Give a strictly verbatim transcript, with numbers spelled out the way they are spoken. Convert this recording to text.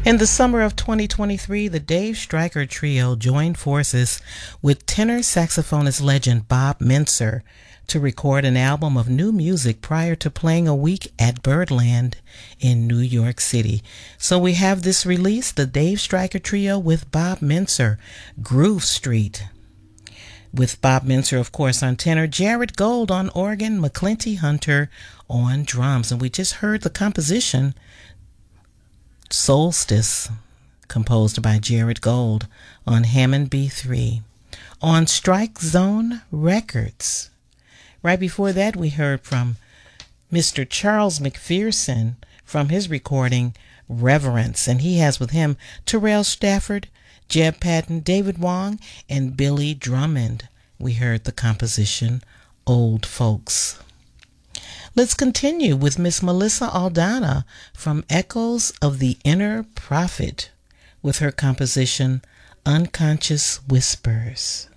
In the summer of twenty twenty-three, the Dave Stryker Trio joined forces with tenor saxophonist legend Bob Mintzer to record an album of new music prior to playing a week at Birdland in New York City. So we have this release, the Dave Stryker Trio with Bob Mintzer, Groove Street. With Bob Mintzer, of course, on tenor, Jared Gold on organ, McClinty Hunter on drums. And we just heard the composition, Solstice, composed by Jared Gold on Hammond B three. On Strike Zone Records. Right before that, we heard from Mister Charles McPherson from his recording Reverence, and he has with him Terrell Stafford, Jeb Patton, David Wong, and Billy Drummond. We heard the composition Old Folks. Let's continue with Miss Melissa Aldana from Echoes of the Inner Prophet with her composition Unconscious Whispers.